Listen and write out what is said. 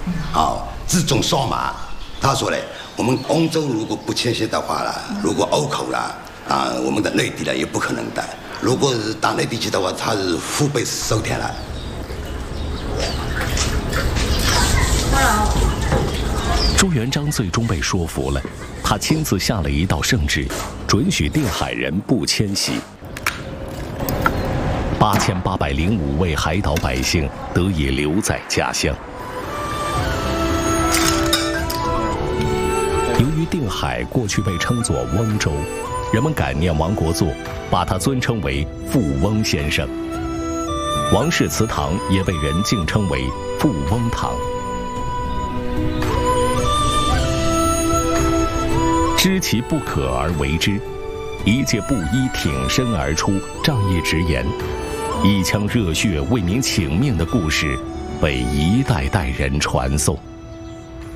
自重扫马。他说嘞，我们翁州如果不迁徙的话了，如果欧口了我们的内地了也不可能的。如果是打内地去的话，他是腹背受天了。 朱元璋最终被说服了，他亲自下了一道圣旨，准许定海人不迁徙。8805位海岛百姓得以留在家乡。由于定海过去被称作翁州，人们感念王国祚，把他尊称为富翁先生。王氏祠堂也被人敬称为富翁堂。知其不可而为之，一介布衣挺身而出，仗义直言，一腔热血为民请命的故事被一代代人传颂。